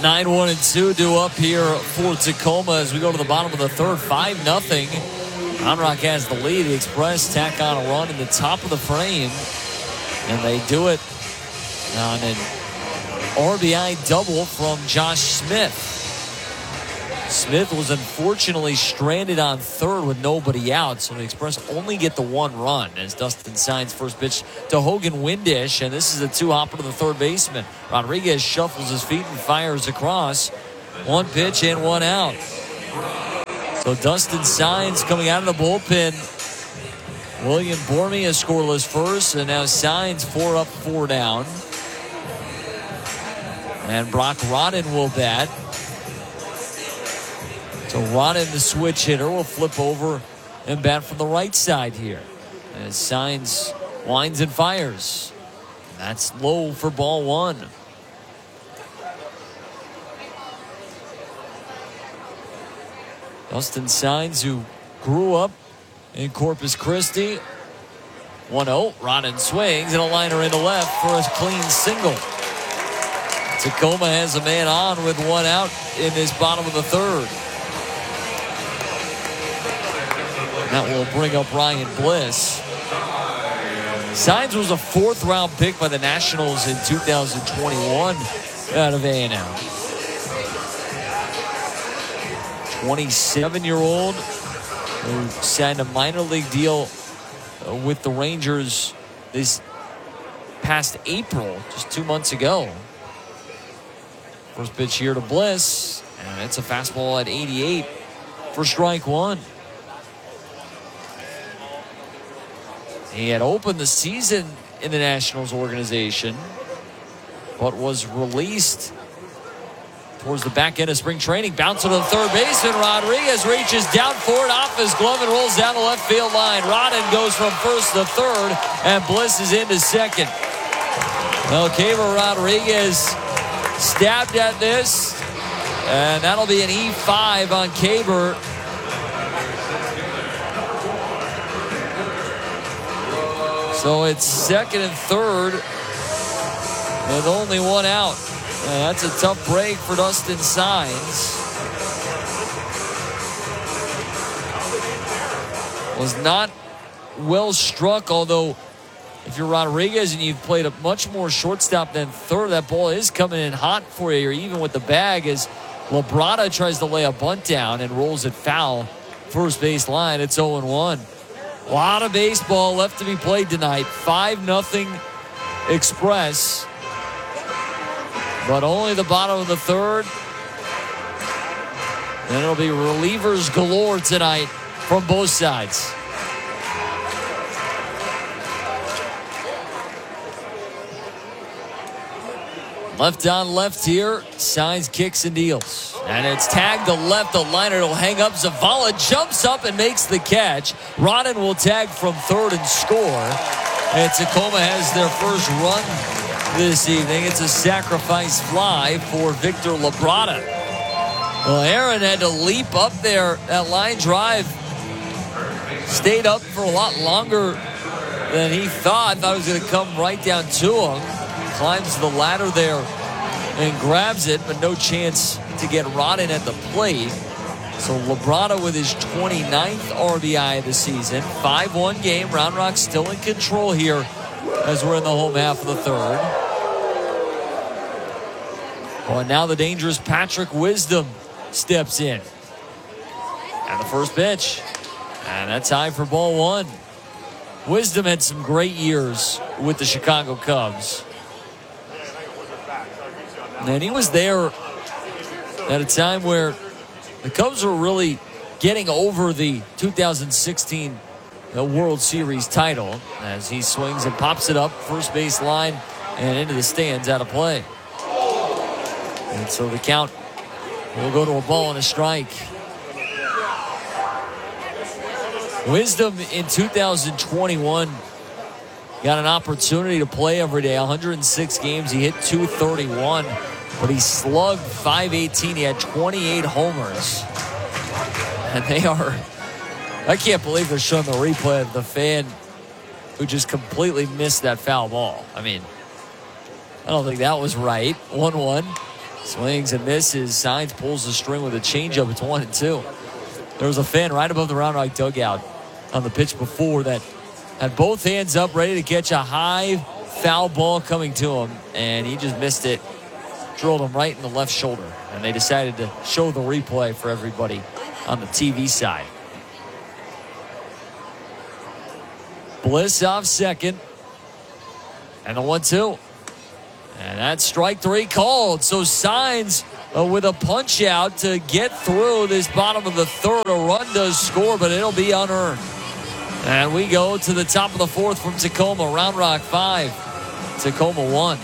9-1-2 due up here for Tacoma as we go to the bottom of the third. 5-0. Round Rock has the lead. The Express tack on a run in the top of the frame. And they do it on an RBI double from Josh Smith. Smith was unfortunately stranded on third with nobody out, so the Express only get the one run as Dustin Signs first pitch to Hogan Windish, and this is a two-hopper to the third baseman. Rodriguez shuffles his feet and fires across. One pitch and one out. So Dustin Signs coming out of the bullpen. William Bormia scoreless first, and now Signs 4 up, 4 down. And Brock Rodden will bat. So Rodden, the switch hitter, will flip over and bat from the right side here as Signs winds and fires. That's low for ball one. Dustin Signs, who grew up in Corpus Christi. 1-0. Rodden swings and a liner in the left for a clean single. Tacoma has a man on with one out in this bottom of the third. That will bring up Ryan Bliss. Signs was a fourth-round pick by the Nationals in 2021 out of A&M. 27-year-old who signed a minor league deal with the Rangers this past April, just 2 months ago. First pitch here to Bliss, and it's a fastball at 88 for strike one. He had opened the season in the Nationals organization, but was released towards the back end of spring training. Bouncing to the third baseman. Rodriguez reaches down for it off his glove and rolls down the left field line. Rodden goes from first to third, and Bliss is into second. Well, Kever Rodriguez stabbed at this, and that'll be an E5 on Kever. So it's second and third with only one out. That's a tough break for Dustin Signs. Was not well struck, although if you're Rodriguez and you've played a much more shortstop than third, that ball is coming in hot for you, or even with the bag, as Labrada tries to lay a bunt down and rolls it foul. First base line, it's 0-1. A lot of baseball left to be played tonight. 5-0 Express. But only the bottom of the third. And it'll be relievers galore tonight from both sides. Left on left here. Signs, kicks, and deals. And it's tagged to left. The liner will hang up. Zavala jumps up and makes the catch. Rodden will tag from third and score. And Tacoma has their first run this evening. It's a sacrifice fly for Victor Labrada. Well, Aaron had to leap up there. That line drive stayed up for a lot longer than he thought. Thought it was going to come right down to him. Climbs the ladder there and grabs it, but no chance to get Rodden at the plate. So Labrada with his 29th RBI of the season. 5-1 game. Round Rock still in control here as we're in the home half of the third. Oh, and now the dangerous Patrick Wisdom steps in. And the first pitch. And that's high for ball one. Wisdom had some great years with the Chicago Cubs. And he was there at a time where the Cubs were really getting over the 2016 World Series title as he swings and pops it up first base line and into the stands out of play. And so the count will go to a ball and a strike. Wisdom in 2021 got an opportunity to play every day. 106 games. He hit .231, but he slugged .518. He had 28 homers. And they are, I can't believe they're showing the replay of the fan who just completely missed that foul ball. I mean, I don't think that was right. 1-1. Swings and misses. Signs pulls the string with a changeup. It's 1-2. There was a fan right above the Round Rock dugout on the pitch before that had both hands up ready to catch a high foul ball coming to him, and he just missed it. Drilled him right in the left shoulder, and they decided to show the replay for everybody on the TV side. Bliss off second, and the 1-2. And that's strike three called. So Signs with a punch out to get through this bottom of the third. A run does score, but it'll be unearned. And we go to the top of the fourth from Tacoma. Round Rock 5, Tacoma 1.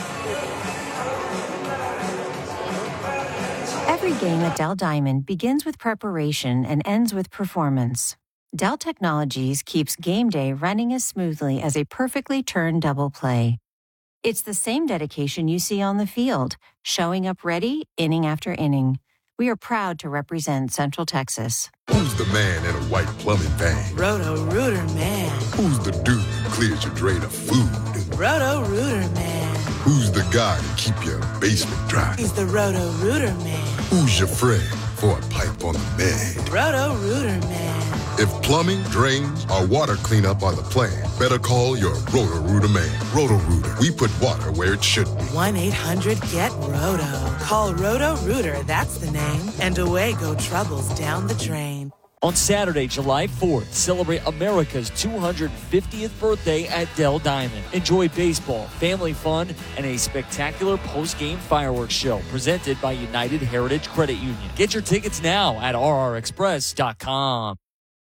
Every game at Dell Diamond begins with preparation and ends with performance. Dell Technologies keeps game day running as smoothly as a perfectly turned double play. It's the same dedication you see on the field, showing up ready inning after inning. We are proud to represent Central Texas. Who's the man in a white plumbing van? Roto-Rooter man. Who's the dude who clears your drain of food? Roto-Rooter man. Who's the guy to keep your basement dry? He's the Roto-Rooter man. Who's your friend for a pipe on the man? Roto-Rooter man. If plumbing, drains, or water cleanup are the plan, better call your Roto-Rooter man. Roto-Rooter, we put water where it should be. 1-800-GET-ROTO. Call Roto-Rooter, that's the name, and away go troubles down the drain. On Saturday, July 4th, celebrate America's 250th birthday at Dell Diamond. Enjoy baseball, family fun, and a spectacular post-game fireworks show presented by United Heritage Credit Union. Get your tickets now at rrexpress.com.